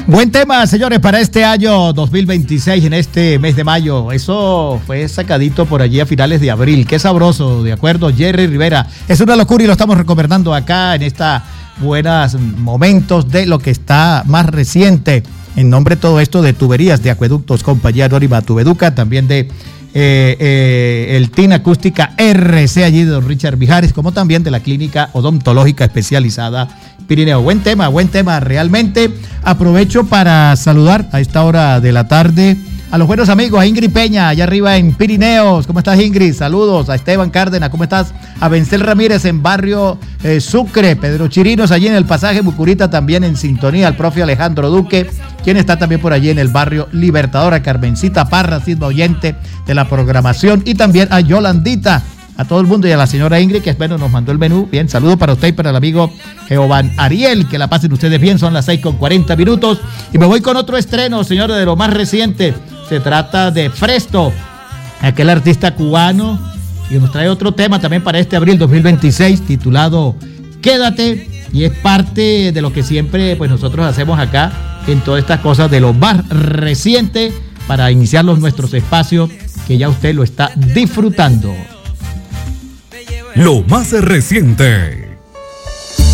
Buen tema, señores, para este año 2026, en este mes de mayo. Eso fue sacadito por allí a finales de abril. Qué sabroso, ¿de acuerdo? Jerry Rivera. Es una locura y lo estamos recomendando acá en esta buenos momentos de lo que está más reciente. En nombre de todo esto de Tuberías de Acueductos, Compañía Anónima Tubeduca, también de el TIN Acústica RC allí de don Richard Mijares, como también de la Clínica Odontológica Especializada Pirineo. Buen tema realmente. Aprovecho para saludar a esta hora de la tarde a los buenos amigos, a Ingrid Peña, allá arriba en Pirineos. ¿Cómo estás, Ingrid? Saludos. A Esteban Cárdenas, ¿cómo estás? A Vencel Ramírez en Barrio Sucre, Pedro Chirinos allí en el Pasaje Bucurita, también en sintonía, al profe Alejandro Duque, quien está también por allí en el Barrio Libertador, a Carmencita Parra, siendo oyente de la programación, y también a Yolandita, a todo el mundo, y a la señora Ingrid, que bueno, nos mandó el menú. Bien, saludo para usted y para el amigo Jehován Ariel, que la pasen ustedes bien. Son las 6:40, y me voy con otro estreno, señores, de lo más reciente. Se trata de Fresto, aquel artista cubano, y nos trae otro tema también para este abril 2026, titulado Quédate, y es parte de lo que siempre pues nosotros hacemos acá en todas estas cosas de lo más reciente, para iniciar nuestros espacios, que ya usted lo está disfrutando. Lo más reciente